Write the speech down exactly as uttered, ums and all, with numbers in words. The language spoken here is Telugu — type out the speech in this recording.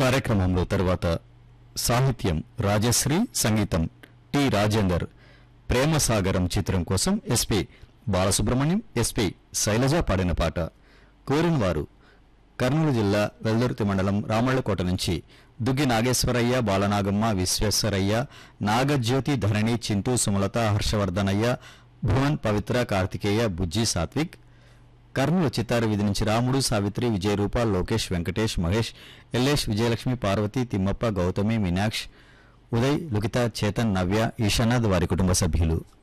కార్యక్రమంలో తరువాత సాహిత్యం రాజశ్రీ, సంగీతం టి రాజేందర్. ప్రేమసాగరం చిత్రం కోసం ఎస్పి బాలసుబ్రహ్మణ్యం, ఎస్పి శైలజ పాడిన పాట. కోరినవారు కర్నూలు జిల్లా వెల్దుర్తి మండలం రామళ్లకోట నుంచి దుగ్గి నాగేశ్వరయ్య, బాలనాగమ్మ, విశ్వేశ్వరయ్య, నాగజ్యోతి, ధరణి, చింటూ, సుమలత, హర్షవర్ధనయ్య, భువన్, పవిత్ర, కార్తికేయ, బుజ్జి, సాత్విక్. కర్నూలు చిత్తారు వీధి నుంచి రాముడు, సావిత్రి, విజయరూప, లోకేష్, వెంకటేష్, మహేష్, ఎల్లేష్, విజయలక్ష్మి, పార్వతి, తిమ్మప్ప, గౌతమి, మీనాక్ష్, ఉదయ్, లుకిత, చేతన్, నవ్య, ఈశానాథ్ వారి కుటుంబ సభ్యులు.